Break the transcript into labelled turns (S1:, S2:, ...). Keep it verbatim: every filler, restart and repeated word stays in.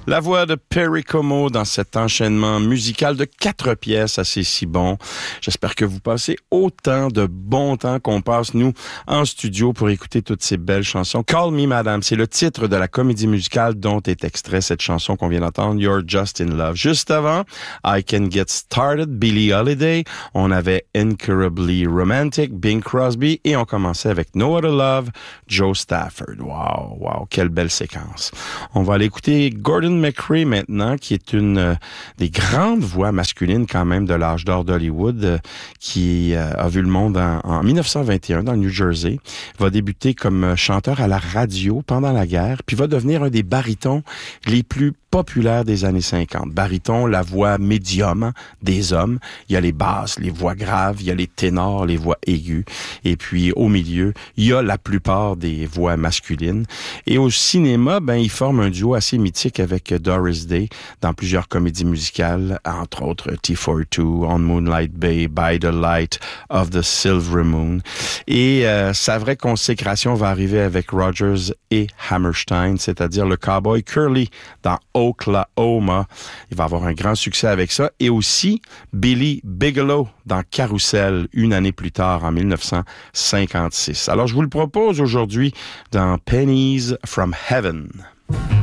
S1: La voix de Perry Como dans cet enchaînement musical de quatre pièces assez si bon. J'espère que vous passez autant de bon temps qu'on passe, nous, en studio pour écouter toutes ces belles chansons. Call Me Madam, c'est le titre de la comédie musicale dont est extrait cette chanson qu'on vient d'entendre, You're Just in Love. Juste avant, I Can Get Started, Billie Holiday. On avait Incurably Romantic, Bing Crosby, et on commençait avec No Other Love, Joe Stafford. Wow, wow, quelle belle séquence. On va aller écouter Gordon McRae maintenant, qui est une euh, des grandes voix masculines quand même de l'âge d'or d'Hollywood, euh, qui euh, a vu le monde en, en dix-neuf cent vingt et un dans le New Jersey. Va débuter comme chanteur à la radio pendant la guerre, puis va devenir un des barytons les plus populaires des années cinquante. Baryton, la voix médium des hommes. Il y a les basses, les voix graves, il y a les ténors, les voix aiguës. Et puis, au milieu, il y a la plupart des voix masculines. Et au cinéma, ben, il forme un duo assez mythique avec Doris Day dans plusieurs comédies musicales, entre autres T quarante-deux, On Moonlight Bay, By the Light of the Silver Moon. Et euh, sa vraie consécration va arriver avec Rodgers et Hammerstein, c'est-à-dire le cowboy Curly dans Oklahoma. Il va avoir un grand succès avec ça. Et aussi Billy Bigelow dans Carousel, une année plus tard, en dix-neuf cent cinquante-six. Alors, je vous le propose aujourd'hui dans Pennies from Heaven.